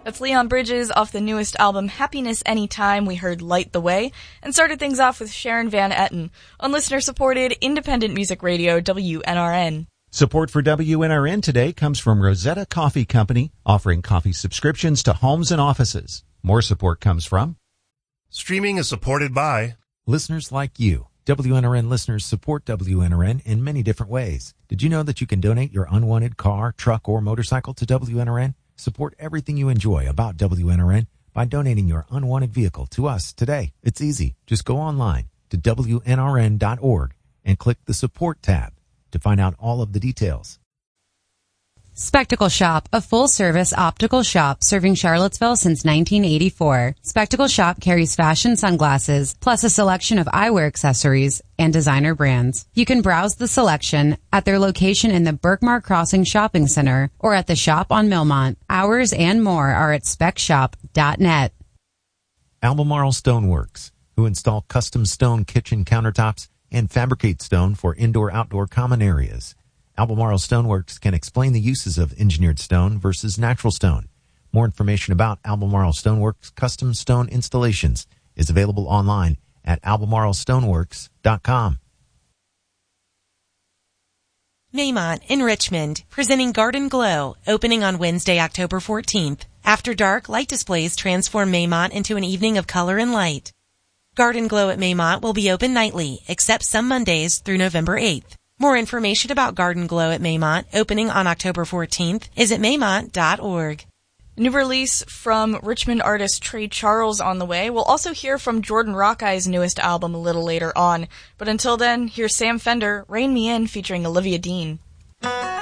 That's Leon Bridges off the newest album Happiness Anytime. We heard Light the Way and started things off with Sharon Van Etten on listener-supported independent music radio WNRN. Support for WNRN today comes from Rosetta Coffee Company, offering coffee subscriptions to homes and offices. More support comes from Streaming is supported by listeners like you. WNRN listeners support WNRN in many different ways. Did you know that you can donate your unwanted car, truck, or motorcycle to WNRN? Support everything you enjoy about WNRN by donating your unwanted vehicle to us today. It's easy. Just go online to WNRN.org and click the Support tab to find out all of the details. Spectacle Shop, a full-service optical shop serving Charlottesville since 1984. Spectacle Shop carries fashion sunglasses, plus a selection of eyewear accessories and designer brands. You can browse the selection at their location in the Berkmar Crossing Shopping Center or at the shop on Millmont. Hours and more are at specshop.net. Albemarle Stoneworks, who install custom stone kitchen countertops and fabricate stone for indoor-outdoor common areas. Albemarle Stoneworks can explain the uses of engineered stone versus natural stone. More information about Albemarle Stoneworks custom stone installations is available online at albemarlestoneworks.com. Maymont in Richmond, presenting Garden Glow, opening on Wednesday, October 14th. After dark, light displays transform Maymont into an evening of color and light. Garden Glow at Maymont will be open nightly, except some Mondays through November 8th. More information about Garden Glow at Maymont, opening on October 14th, is at maymont.org. New release from Richmond artist Trey Charles on the way. We'll also hear from Jordan Rockey's newest album a little later on. But until then, here's Sam Fender, Rain Me In, featuring Olivia Dean.